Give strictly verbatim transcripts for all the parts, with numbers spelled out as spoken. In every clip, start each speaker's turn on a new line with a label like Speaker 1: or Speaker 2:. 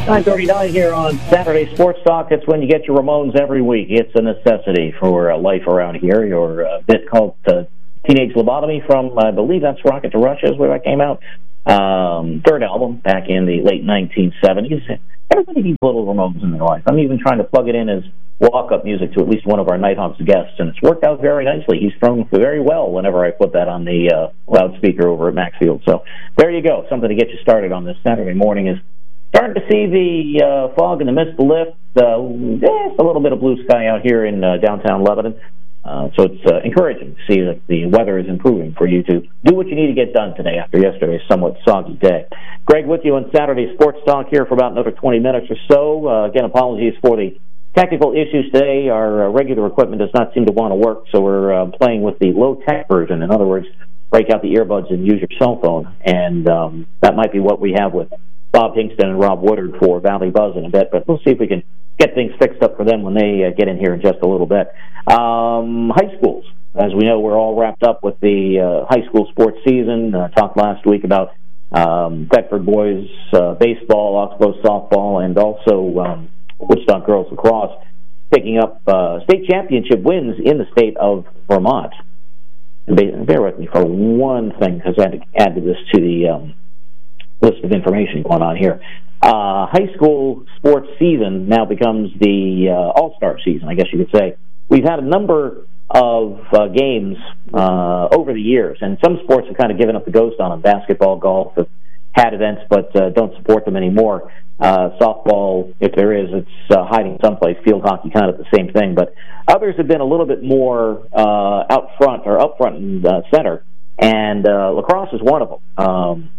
Speaker 1: nine thirty-nine here on Saturday Sports Talk. It's when you get your Ramones every week. It's a necessity for uh, life around here. Your uh, bit called uh, Teenage Lobotomy from, I believe that's Rocket to Russia is where that came out. Um, third album back in the late nineteen seventies. Everybody needs little Ramones in their life. I'm even trying to plug it in as walk-up music to at least one of our Nighthawks guests, and it's worked out very nicely. He's thrown very well whenever I put that on the uh, loudspeaker over at Maxfield. So there you go, something to get you started on this Saturday morning. Is starting to see the uh, fog and the mist lift. Uh, eh, a little bit of blue sky out here in uh, downtown Lebanon. Uh, so it's uh, encouraging to see that the weather is improving for you to do what you need to get done today after yesterday's somewhat soggy day. Greg with you on Saturday Sports Talk here for about another twenty minutes or so. Uh, again, apologies for the technical issues today. Our uh, regular equipment does not seem to want to work, so we're uh, playing with the low-tech version. In other words, break out the earbuds and use your cell phone, and um, that might be what we have with Bob Hingston and Rob Woodard for Valley Buzz in a bit, but we'll see if we can get things fixed up for them when they uh, get in here in just a little bit. Um, high schools. As we know, we're all wrapped up with the uh, high school sports season. Uh, talked last week about um, Thetford boys uh, baseball, Oxbow softball, and also um, Woodstock girls lacrosse picking up uh, state championship wins in the state of Vermont. And bear with me for one thing, because I had to add to this to the um, list of information going on here. Uh, high school sports season now becomes the uh, all-star season, I guess you could say. We've had a number of uh, games uh, over the years, and some sports have kind of given up the ghost on them. Basketball, golf have had events, but uh, don't support them anymore. Uh, softball, if there is, it's uh, hiding someplace. Field hockey, kind of the same thing. But others have been a little bit more uh, out front or up front and uh, center, and uh, lacrosse is one of them. Um,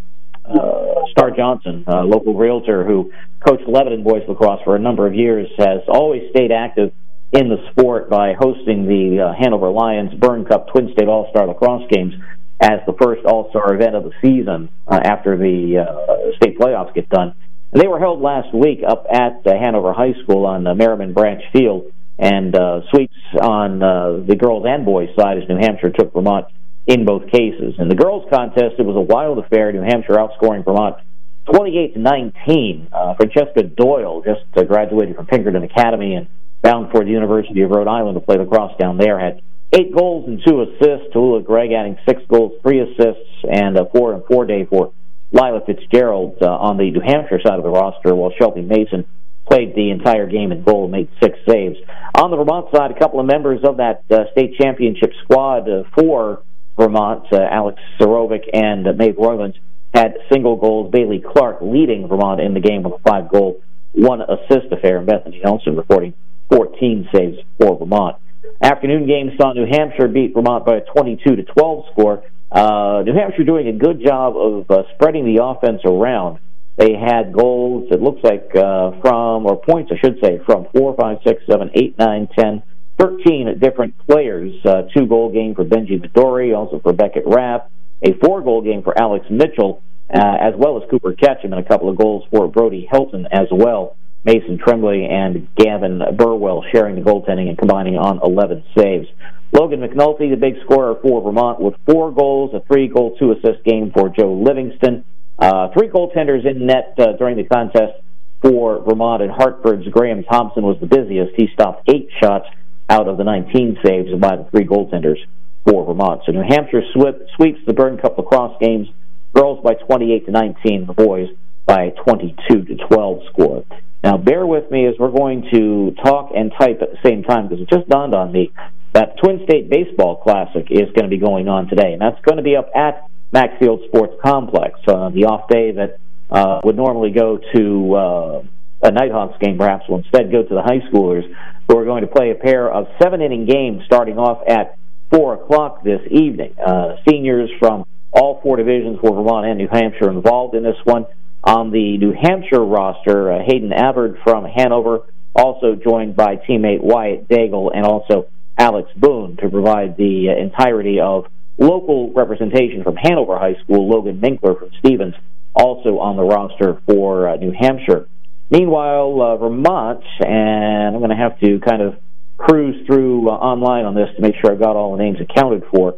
Speaker 1: Uh, Star Johnson, a local realtor who coached Lebanon boys lacrosse for a number of years, has always stayed active in the sport by hosting the uh, Hanover Lions Byrne Cup Twin State All-Star Lacrosse Games as the first All-Star event of the season uh, after the uh, state playoffs get done. And they were held last week up at uh, Hanover High School on uh, Merriman Branch Field, and uh, sweeps on uh, the girls' and boys' side as New Hampshire took Vermont in both cases. In the girls' contest, it was a wild affair. New Hampshire outscoring Vermont twenty-eight to nineteen. Uh, Francesca Doyle, just uh, graduated from Pinkerton Academy and bound for the University of Rhode Island to play lacrosse down there, had eight goals and two assists. Tallulah Gregg adding six goals, three assists, and a four and four day for Lila Fitzgerald uh, on the New Hampshire side of the roster, while Shelby Mason played the entire game in goal and made six saves. On the Vermont side, a couple of members of that uh, state championship squad uh, for Vermont, uh, Alex Sorovic and uh, Maeve Roylands had single goals. Bailey Clark leading Vermont in the game with a five-goal, one-assist affair. And Bethany Nelson reporting fourteen saves for Vermont. Afternoon game saw New Hampshire beat Vermont by a twenty-two to twelve score. Uh, New Hampshire doing a good job of uh, spreading the offense around. They had goals, it looks like, uh, from, or points, I should say, from four, five, six, seven, eight, nine, ten, thirteen different players. Uh, two-goal game for Benji Vidori, also for Beckett Rapp. A four-goal game for Alex Mitchell, uh, as well as Cooper Ketchum, and a couple of goals for Brody Hilton as well. Mason Tremblay and Gavin Burwell sharing the goaltending and combining on eleven saves. Logan McNulty, the big scorer for Vermont, with four goals, a three-goal, two-assist game for Joe Livingston. Uh, three goaltenders in net uh, during the contest for Vermont, and Hartford's Graham Thompson was the busiest. He stopped eight shots out of the nineteen saves by the three goaltenders for Vermont. So New Hampshire sweeps the Byrne Cup lacrosse games, girls by twenty-eight to nineteen, the boys by twenty-two to twelve score. Now, bear with me as we're going to talk and type at the same time, because it just dawned on me that Twin State Baseball Classic is going to be going on today, and that's going to be up at Maxfield Sports Complex. Uh, the off day that uh, would normally go to uh, a Nighthawks game perhaps will instead go to the high schoolers, who are going to play a pair of seven-inning games starting off at four o'clock this evening. Uh, seniors from all four divisions for Vermont and New Hampshire involved in this one. On the New Hampshire roster, uh, Hayden Avard from Hanover, also joined by teammate Wyatt Daigle and also Alex Boone to provide the uh, entirety of local representation from Hanover High School. Logan Minkler from Stevens also on the roster for uh, New Hampshire. Meanwhile, uh, Vermont, and I'm going to have to kind of cruise through uh, online on this to make sure I've got all the names accounted for.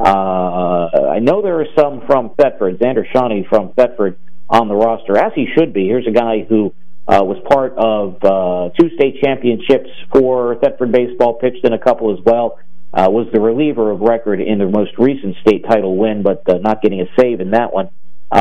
Speaker 1: Uh, I know there are some from Thetford. Xander Shawnee from Thetford on the roster, as he should be. Here's a guy who uh, was part of uh, two state championships for Thetford baseball, pitched in a couple as well, uh, was the reliever of record in the most recent state title win, but uh, not getting a save in that one.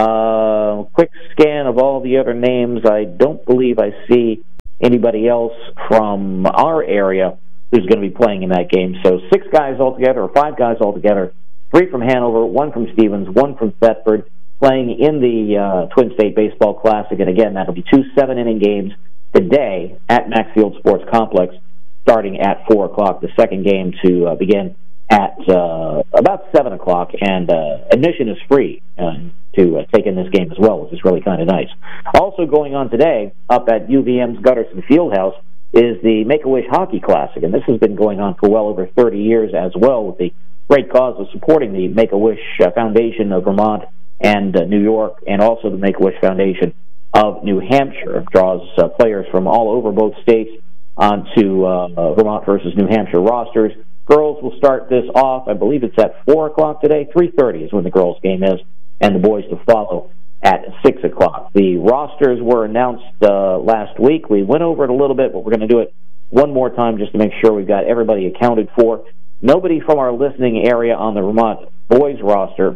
Speaker 1: Uh, quick scan of all the other names. I don't believe I see anybody else from our area who's going to be playing in that game. So six guys altogether, or five guys altogether, three from Hanover, one from Stevens, one from Thetford, playing in the uh, Twin State Baseball Classic. And again, that'll be two seven-inning games today at Maxfield Sports Complex, starting at four o'clock. The second game to uh, begin at uh, about seven o'clock, and uh, admission is free uh, to uh, take in this game as well, which is really kind of nice. Also going on today, up at U V M's Gutterson Fieldhouse, is the Make-A-Wish Hockey Classic, and this has been going on for well over thirty years as well, with the great cause of supporting the Make-A-Wish uh, Foundation of Vermont and uh, New York, and also the Make-A-Wish Foundation of New Hampshire. It draws uh, players from all over both states onto uh, uh, Vermont versus New Hampshire rosters. Girls will start this off, I believe it's at four o'clock today. three thirty is when the girls' game is, and the boys to follow at six o'clock. The rosters were announced uh, last week. We went over it a little bit, but we're going to do it one more time just to make sure we've got everybody accounted for. Nobody from our listening area on the Vermont boys roster.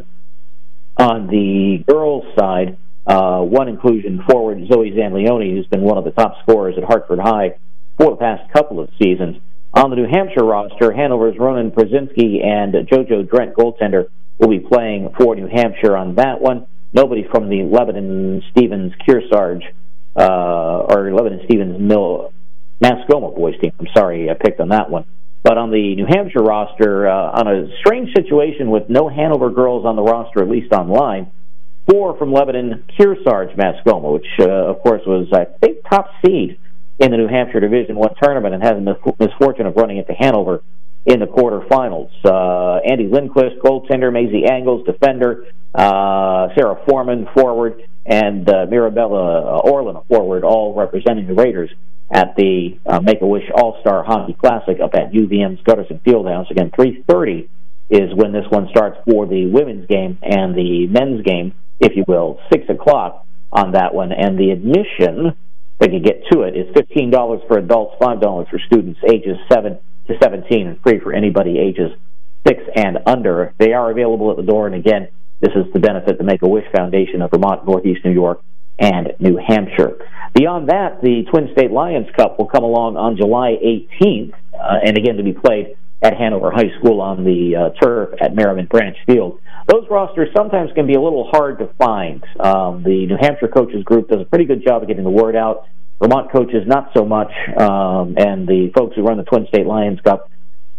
Speaker 1: On the girls' side, uh, one inclusion forward, Zoe Zanleone, who's been one of the top scorers at Hartford High for the past couple of seasons. On the New Hampshire roster, Hanover's Ronan Brzezinski and JoJo Drent, goaltender, will be playing for New Hampshire on that one. Nobody from the Lebanon Stevens Kearsarge, uh, or Lebanon Stevens Mill Mascoma boys team. I'm sorry I picked on that one. But on the New Hampshire roster, uh, on a strange situation with no Hanover girls on the roster, at least online, four from Lebanon Kearsarge Mascoma, which, uh, of course, was, I think, top seed in the New Hampshire Division One tournament and had the misfortune of running into Hanover in the quarterfinals. Uh, Andy Lindquist, goaltender, Maisie Angles, defender, uh, Sarah Foreman, forward, and uh, Mirabella Orlin, forward, all representing the Raiders at the uh, Make-A-Wish All-Star Hockey Classic up at U V M's Gutterson Fieldhouse. Again, three thirty is when this one starts for the women's game, and the men's game, if you will, six o'clock on that one. And the admission, they can get to it, is fifteen dollars for adults, five dollars for students ages seven to seventeen, and free for anybody ages six and under. They are available at the door, and again, this is to benefit the Make-A-Wish Foundation of Vermont, Northeast New York, and New Hampshire. Beyond that, the Twin State Lions Cup will come along on July eighteenth, uh, and again to be played at Hanover High School on the uh, turf at Merriman Branch Field. Those rosters sometimes can be a little hard to find. Um, the New Hampshire coaches group does a pretty good job of getting the word out. Vermont coaches, not so much, um, and the folks who run the Twin State Lions Cup,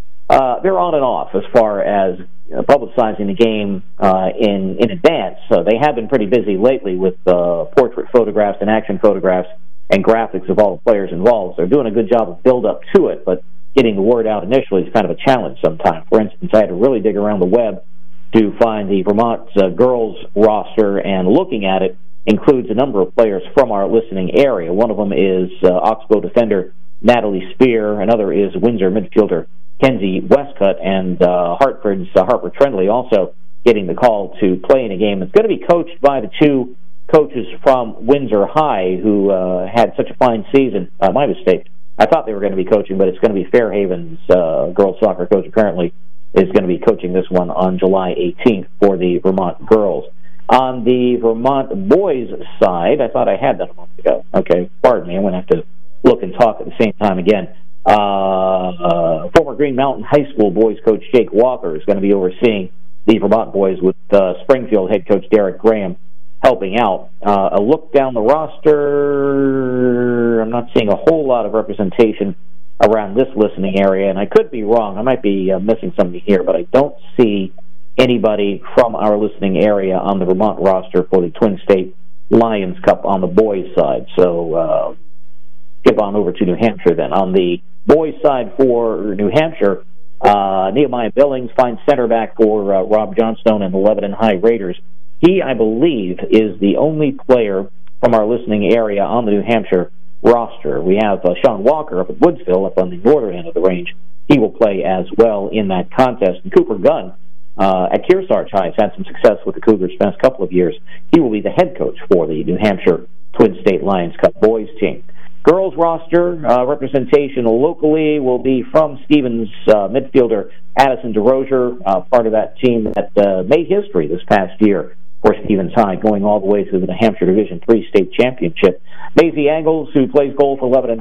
Speaker 1: uh, they're on and off as far as uh, publicizing the game uh, in, in advance. So they have been pretty busy lately with uh, portrait photographs and action photographs and graphics of all the players involved. They're doing a good job of build-up to it, but getting the word out initially is kind of a challenge sometimes. For instance, I had to really dig around the web to find the Vermont uh, girls roster, and looking at it includes a number of players from our listening area. One of them is uh, Oxbow defender Natalie Spear. Another is Windsor midfielder Kenzie Westcott, and uh, Hartford's uh, Harper Trendley also getting the call to play in a game. It's going to be coached by the two coaches from Windsor High who uh, had such a fine season. Uh, my mistake. I thought they were going to be coaching, but it's going to be Fairhaven's uh, girls soccer coach apparently is going to be coaching this one on July eighteenth for the Vermont girls. On the Vermont boys side, I thought I had that a month ago. Okay, pardon me. I'm going to have to look and talk at the same time again. Uh, uh, former Green Mountain High School boys coach Jake Walker is going to be overseeing the Vermont boys with uh, Springfield head coach Derek Graham helping out. Uh, a look down the roster, I'm not seeing a whole lot of representation around this listening area, and I could be wrong. I might be uh, missing somebody here, but I don't see anybody from our listening area on the Vermont roster for the Twin State Lions Cup on the boys' side. So uh, skip on over to New Hampshire then. On the boys' side for New Hampshire, uh, Nehemiah Billings finds center back for uh, Rob Johnstone and the Lebanon High Raiders. He, I believe, is the only player from our listening area on the New Hampshire roster. We have uh, Sean Walker up at Woodsville, up on the northern end of the range. He will play as well in that contest. And Cooper Gunn uh, at Kearsarge High has had some success with the Cougars the past couple of years. He will be the head coach for the New Hampshire Twin State Lions Cup boys team. Girls roster uh, representation locally will be from Stevens uh, midfielder Addison DeRozier, uh, part of that team that uh, made history this past year for Stevens High, going all the way to the New Hampshire Division three state championship. Maisie Angles, who plays goal for Lebanon